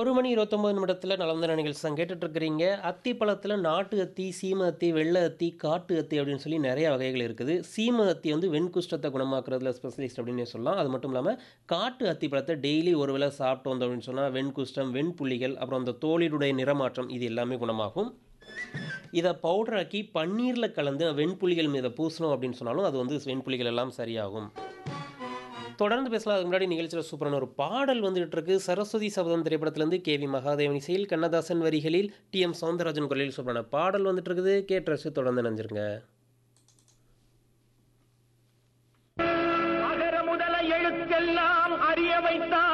1 மணி 29 நிமிடத்துல நலம்தான நிகழ்ச்சி தான் கேட்டுட்டு இருக்கிறீங்க. அத்தி பழத்துல நாட்டு அத்தி, சீம அத்தி, வெள்ள அத்தி, காட்டு அத்தி அப்படின்னு சொல்லி நெறைய வகைகள் இருக்குது. சீம அத்தி வந்து வெண்குஷ்டத்த குணமாக்குறதுல ஸ்பெஷலிஸ்ட் அப்படின்னே சொல்லலாம். அது மட்டும் இல்லாம காட்டு அத்தி பழத்த டெய்லி ஒரு வேளை சாப்பிட்டு வந்தோம் அப்படின்னு சொன்னா வெண்குஷ்டம், வெண்புள்ளிகள், அப்புறம் அந்த தோலினுடைய நிறமாற்றம் இது எல்லாமே குணமாகும். இத பவுடராக்கி பன்னீர்ல கலந்து வெண்புள்ளிகள் மீத பூசணும் அப்படின்னு சொன்னாலும் அது வந்து வெண்புள்ளிகள் எல்லாம் சரியாகும். தொடர்ந்து பேசலாம். அதுக்கு முன்னாடி நிகழ்ச்சியில சூப்பரான ஒரு பாடல் வந்துகிட்டு இருக்கு. சரஸ்வதி சபதம் திரைப்படத்திலிருந்து கே.வி. மகாதேவன் இசையில், கண்ணதாசன் வரிகளில், டி.எம். சௌந்தரராஜன் குரலில் சூப்பரான பாடல் வந்துட்டு இருக்குது. கேட்டு ரசித்து தொடர்ந்து இணைஞ்சிருங்க. அகர முதல எழுத்தெல்லாம் அறிய வைத்தான்.